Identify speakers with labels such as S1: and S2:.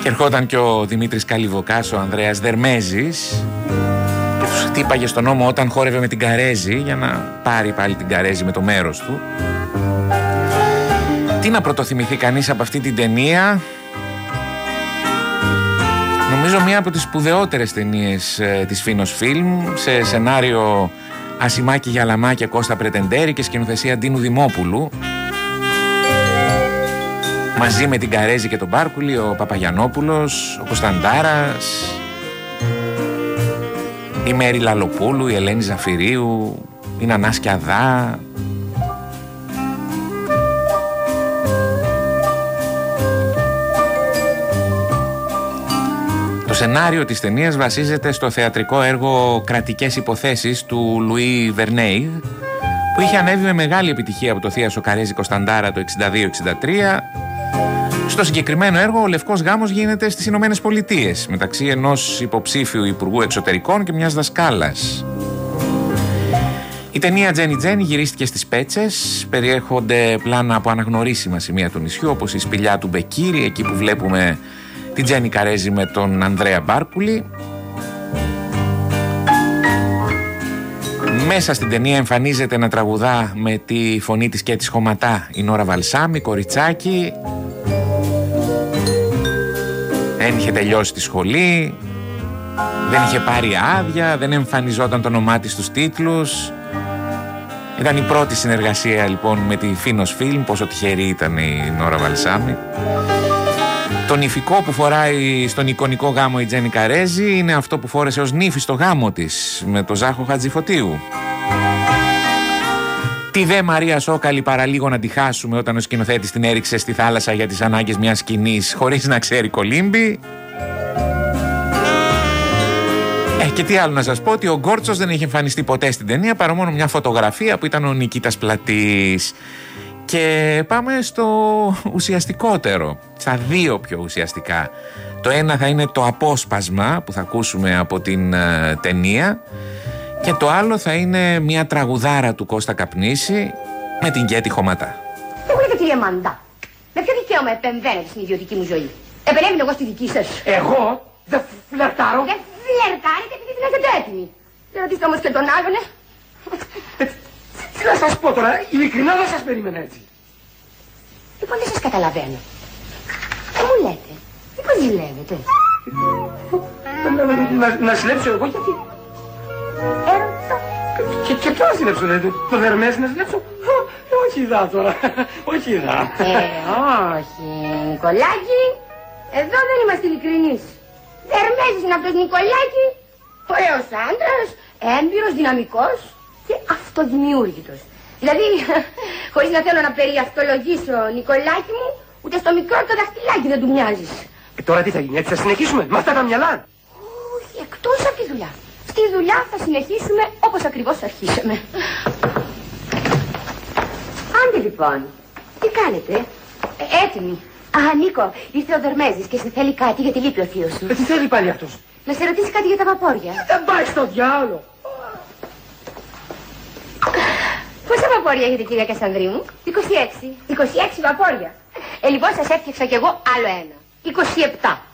S1: Και ερχόταν και ο Δημήτρης Καλιβοκάς, ο Ανδρέας Δερμέζης, και τους χτύπαγε στον ώμο όταν χόρευε με την Καρέζη, για να πάρει πάλι την Καρέζη με το μέρος του. Τι να πρωτοθυμηθεί κανείς από αυτή την ταινία? Νομίζω μία από τις σπουδαιότερες ταινίες της Φίνος Φιλμ, σε σενάριο Ασημάκη Γιαλαμά και Κώστα Πρετεντέρη και σκηνοθεσία Ντίνου Δημόπουλου. Μαζί με την Καρέζη και τον Μπάρκουλη, ο Παπαγιαννόπουλος, ο Κωνσταντάρας, η Μέρη Λαλοπούλου, η Ελένη Ζαφυρίου, η Νανά Σκιαδά. Το σενάριο της ταινίας βασίζεται στο θεατρικό έργο «Κρατικές υποθέσεις» του Λουί Βερνέιγ, που είχε ανέβει με μεγάλη επιτυχία από το Θεία Καρέζη Κωνσταντάρα το 62-63. Στο συγκεκριμένο έργο ο Λευκός Γάμος γίνεται στις Ηνωμένες Πολιτείες, μεταξύ ενός υποψήφιου υπουργού εξωτερικών και μιας δασκάλας. Η ταινία Τζένι Τζένι γυρίστηκε στις Πέτσες. Περιέχονται πλάνα από αναγνωρίσιμα σημεία του νησιού, όπως η σπηλιά του Μπεκίρη, εκεί που βλέπουμε την Τζένι Καρέζη με τον Ανδρέα Μπάρκουλη. Μέσα στην ταινία εμφανίζεται να τραγουδά με τη φωνή της και της Χωματά η Νόρα Βαλσάμι, κοριτσάκι. Δεν είχε τελειώσει τη σχολή, δεν είχε πάρει άδεια, δεν εμφανιζόταν το όνομά της στους τίτλους. Ήταν η πρώτη συνεργασία λοιπόν με τη Φίνος Φιλμ, πόσο τυχερή ήταν η Νόρα Βαλσάμι. Το νηφικό που φοράει στον εικονικό γάμο η Τζένι Καρέζη είναι αυτό που φόρεσε ως νύφη στο γάμο της με το Ζάχο Χατζηφωτίου. Τη δε Μαρία Σόκαλη παραλίγο να τη χάσουμε όταν ο σκηνοθέτης την έριξε στη θάλασσα για τις ανάγκες μιας σκηνής χωρίς να ξέρει κολύμπη. Και τι άλλο να σας πω, ότι ο Γκόρτσος δεν είχε εμφανιστεί ποτέ στην ταινία παρά μόνο μια φωτογραφία που ήταν ο Νικήτας Πλατής. Και πάμε στο ουσιαστικότερο, στα δύο πιο ουσιαστικά. Το ένα θα είναι το απόσπασμα που θα ακούσουμε από την ταινία και το άλλο θα είναι μια τραγουδάρα του Κώστα Καπνίση με την Κέτη Χωματά.
S2: Δεν μου λέτε κυρία Μαντά, με ποιο δικαίωμα επεμβαίνετε στην ιδιωτική μου ζωή? Επενέβηνε εγώ στη δική σας.
S3: Εγώ δεν φλερτάρω.
S2: Δεν φλερτάρετε επειδή δεν είστε έτοιμοι. Δεν ρωτήστε όμως και τον άλλον,
S3: Τι να σας πω τώρα, ειλικρινά δεν σας περίμενα έτσι.
S2: Λοιπόν δεν σας καταλαβαίνω. Τι μου λέτε, μήπως ζηλεύετε?
S3: Να ζηλέψω εγώ γιατί?
S2: Έρωτα.
S3: Και ποιο να ζηλέψω, το Δερμέζη να ζηλέψω? Όχι δα τώρα, όχι δα.
S2: Όχι, Νικολάκη, εδώ δεν είμαστε ειλικρινείς. Δερμέζης είναι αυτός Νικολάκη, ωραίος άντρας, έμπειρος, δυναμικός και αυτοδημιούργητος. Δηλαδή, χωρίς να θέλω να περιαυτολογήσω Νικολάκη μου, ούτε στο μικρό το δαχτυλάκι δεν του μοιάζεις.
S3: Τώρα τι θα γίνει, έτσι θα συνεχίσουμε με αυτά τα μυαλά?
S2: Όχι, εκτός από τη δουλειά. Στη δουλειά θα συνεχίσουμε όπως ακριβώς αρχίσαμε. Άντε λοιπόν, τι κάνετε? Έτοιμοι. Α, Νίκο, ήρθε ο Δερμέζης και σε θέλει κάτι γιατί λείπει ο θείος σου.
S3: Τι θέλει πάλι αυτός?
S2: Να σε ρωτήσει κάτι για τα βαπόρια.
S3: Δεν πάει στο διάολο.
S2: Πόσα βαπόρια έχετε κυρία Κασανδρή μου? 26. 26 βαπόρια. Λοιπόν σας έφτιαξα κι εγώ άλλο ένα. 27.